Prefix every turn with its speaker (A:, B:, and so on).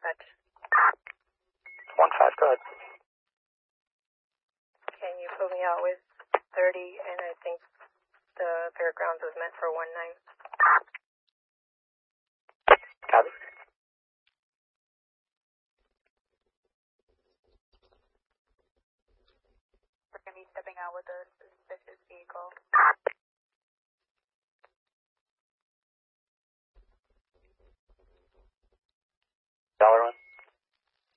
A: dispatch.
B: 1-5, go ahead.
A: Can you put me out with 30, and I think the fairgrounds was meant for 19.
B: Copy.
A: We're going to be stepping out with a suspicious vehicle.